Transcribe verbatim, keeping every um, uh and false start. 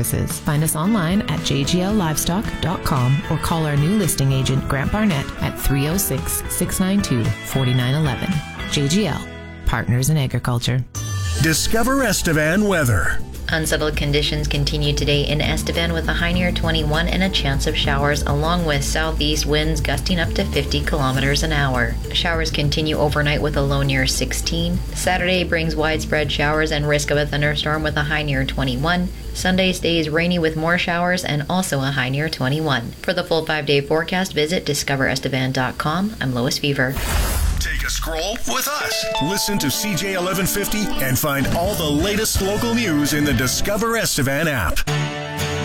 services. Find us online at j g l livestock dot com or call our new listing agent, Grant Barnett, at three oh six, six nine two, four nine one one. J G L, Partners in Agriculture. Discover Estevan weather. Unsettled conditions continue today in Estevan with a high near twenty-one and a chance of showers, along with southeast winds gusting up to fifty kilometers an hour. Showers continue overnight with a low near sixteen. Saturday brings widespread showers and risk of a thunderstorm with a high near twenty-one. Sunday stays rainy with more showers and also a high near twenty-one. For the full five-day forecast, visit discover estevan dot com. I'm Lois Fever. Take a scroll with us. Listen to C J eleven fifty and find all the latest local news in the Discover Estevan app.